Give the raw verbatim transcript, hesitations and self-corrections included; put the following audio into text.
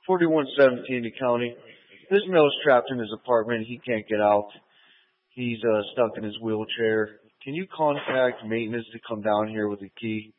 forty-one seventeen the county. This male's trapped in his apartment. He can't get out. He's uh, stuck in his wheelchair. Can you contact maintenance to come down here with a key?